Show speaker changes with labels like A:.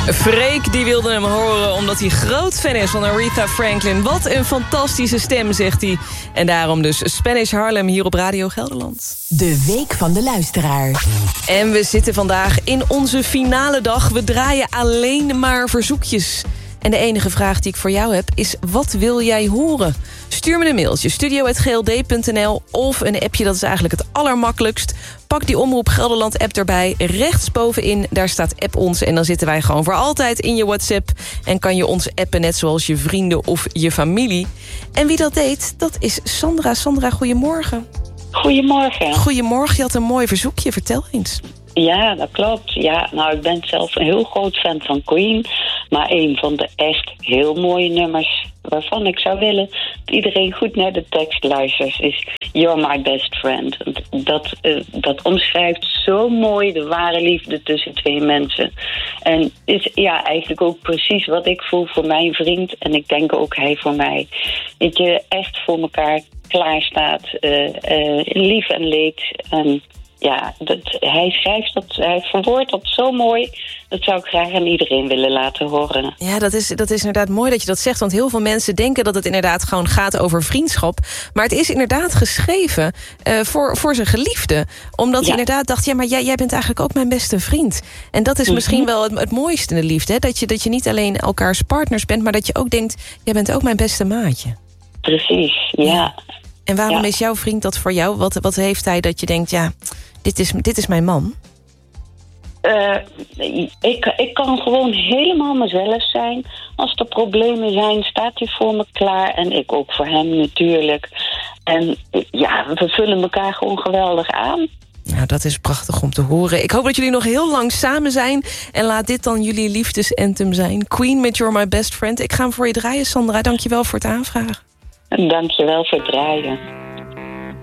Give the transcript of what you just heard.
A: Freek die wilde hem horen omdat hij groot fan is van Aretha Franklin. Wat een fantastische stem, zegt hij. En daarom dus Spanish Harlem hier op Radio Gelderland.
B: De Week van de Luisteraar.
A: En we zitten vandaag in onze finale dag. We draaien alleen maar verzoekjes. En de enige vraag die ik voor jou heb is: wat wil jij horen? Stuur me een mailtje, studio@gld.nl of een appje, dat is eigenlijk het allermakkelijkst. Pak die Omroep Gelderland app erbij. Rechtsbovenin, daar staat app ons. En dan zitten wij gewoon voor altijd in je WhatsApp. En kan je ons appen net zoals je vrienden of je familie. En wie dat deed, dat is Sandra. Sandra, goedemorgen.
C: Goedemorgen.
A: Goedemorgen, je had een mooi verzoekje. Vertel eens.
C: Ja, dat klopt. Ja, nou, ik ben zelf een heel groot fan van Queen. Maar een van de echt heel mooie nummers waarvan ik zou willen dat iedereen goed naar de tekst luistert is You're My Best Friend. Dat omschrijft zo mooi de ware liefde tussen twee mensen. En is ja eigenlijk ook precies wat ik voel voor mijn vriend. En ik denk ook hij voor mij. Dat je echt voor elkaar klaar staat. Lief en leed. En ja, hij schrijft dat, hij verwoordt dat zo mooi. Dat zou ik graag aan iedereen willen laten horen.
A: Ja, dat is inderdaad mooi dat je dat zegt. Want heel veel mensen denken dat het inderdaad gewoon gaat over vriendschap. Maar het is inderdaad geschreven voor zijn geliefde. Omdat hij inderdaad dacht, ja, maar jij bent eigenlijk ook mijn beste vriend. En dat is misschien wel het mooiste in de liefde. Hè? Dat je niet alleen elkaars partners bent, maar dat je ook denkt, jij bent ook mijn beste maatje.
C: Precies, ja.
A: En waarom is jouw vriend dat voor jou? Wat heeft hij dat je denkt, ja, dit is mijn man?
C: Ik kan gewoon helemaal mezelf zijn. Als er problemen zijn, staat hij voor me klaar. En ik ook voor hem natuurlijk. En ja, we vullen elkaar gewoon geweldig aan.
A: Nou, dat is prachtig om te horen. Ik hoop dat jullie nog heel lang samen zijn. En laat dit dan jullie liefdesanthem zijn. Queen met You're My Best Friend. Ik ga hem voor je draaien, Sandra. Dank je wel voor het aanvragen.
C: Dank je wel voor het draaien.